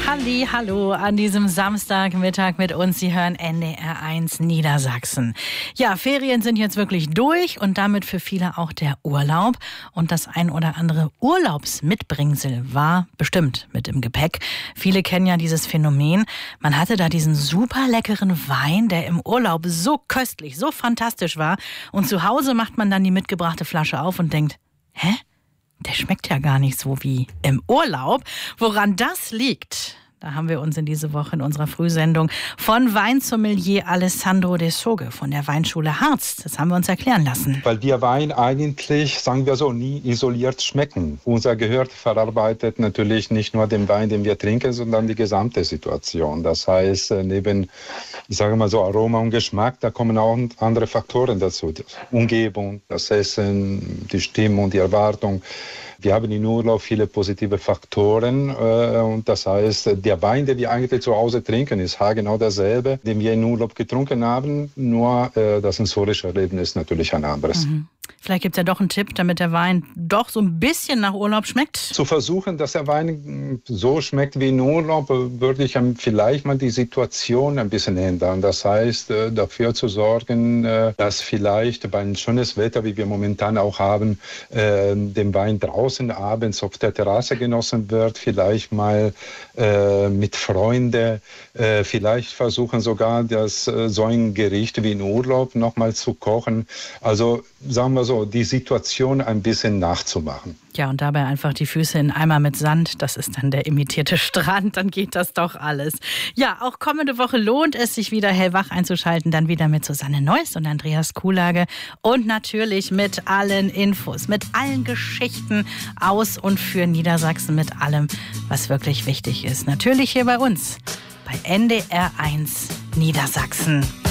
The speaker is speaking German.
Halli, hallo an diesem Samstagmittag mit uns. Sie hören NDR 1 Niedersachsen. Ja, Ferien sind jetzt wirklich durch und damit für viele auch der Urlaub. Und das ein oder andere Urlaubsmitbringsel war bestimmt mit im Gepäck. Viele kennen ja dieses Phänomen. Man hatte da diesen super leckeren Wein, der im Urlaub so köstlich, so fantastisch war. Und zu Hause macht man dann die mitgebrachte Flasche auf und denkt, hä? Der schmeckt ja gar nicht so wie im Urlaub. Woran das liegt, da haben wir uns in diese Woche in unserer Frühsendung von Weinsommelier Alessandro De Soge von der Weinschule Harz. Das haben wir uns erklären lassen. Weil wir Wein eigentlich, sagen wir so, nie isoliert schmecken. Unser Gehör verarbeitet natürlich nicht nur den Wein, den wir trinken, sondern die gesamte Situation. Das heißt, neben, ich sage mal so, Aroma und Geschmack, da kommen auch andere Faktoren dazu. Die Umgebung, das Essen, die Stimmung, die Erwartung. Wir haben in Urlaub viele positive Faktoren und das heißt, der Wein, den wir eigentlich zu Hause trinken, ist genau derselbe, den wir in Urlaub getrunken haben, nur das sensorische Erlebnis ist natürlich ein anderes. Mhm. Vielleicht gibt es ja doch einen Tipp, damit der Wein doch so ein bisschen nach Urlaub schmeckt. Zu versuchen, dass der Wein so schmeckt wie in Urlaub, würde ich vielleicht mal die Situation ein bisschen ändern. Das heißt, dafür zu sorgen, dass vielleicht bei einem schönes Wetter, wie wir momentan auch haben, den Wein draußen abends auf der Terrasse genossen wird, vielleicht mal mit Freunden, vielleicht versuchen sogar, so ein Gericht wie in Urlaub nochmal zu kochen. Also sagen wir so, die Situation ein bisschen nachzumachen. Ja, und dabei einfach die Füße in Eimer mit Sand. Das ist dann der imitierte Strand. Dann geht das doch alles. Ja, auch kommende Woche lohnt es sich wieder hellwach einzuschalten. Dann wieder mit Susanne Neuss und Andreas Kuhlage. Und natürlich mit allen Infos, mit allen Geschichten aus und für Niedersachsen. Mit allem, was wirklich wichtig ist. Natürlich hier bei uns, bei NDR 1 Niedersachsen.